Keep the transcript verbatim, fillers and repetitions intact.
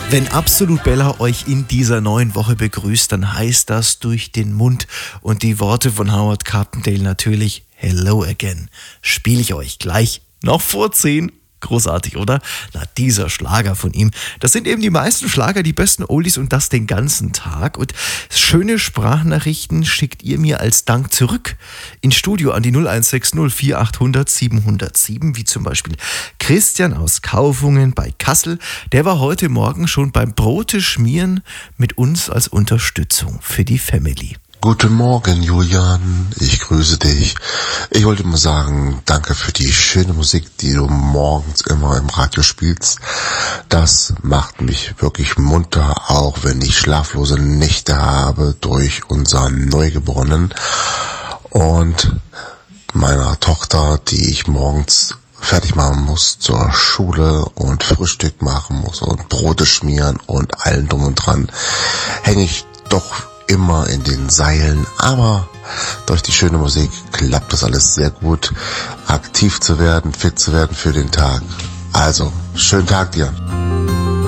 Wenn Absolut Bella euch in dieser neuen Woche begrüßt, dann heißt das durch den Mund und die Worte von Howard Carpendale natürlich Hello Again. Spiele ich euch gleich noch vor zehn. Großartig, oder? Na, dieser Schlager von ihm. Das sind eben die meisten Schlager, die besten Oldies und das den ganzen Tag. Und schöne Sprachnachrichten schickt ihr mir als Dank zurück ins Studio an die null eins sechs null vier acht null null sieben null sieben, wie zum Beispiel Christian aus Kaufungen bei Kassel. Der war heute Morgen schon beim Brote schmieren mit uns als Unterstützung für die Family. Guten Morgen, Julian. Ich grüße dich. Ich wollte mal sagen, danke für die schöne Musik, die du morgens immer im Radio spielst. Das macht mich wirklich munter, auch wenn ich schlaflose Nächte habe durch unseren Neugeborenen und meiner Tochter, die ich morgens fertig machen muss zur Schule und Frühstück machen muss und Brote schmieren und allen drum und dran, hänge ich doch immer in den Seilen, aber durch die schöne Musik klappt das alles sehr gut, aktiv zu werden, fit zu werden für den Tag. Also, schönen Tag dir.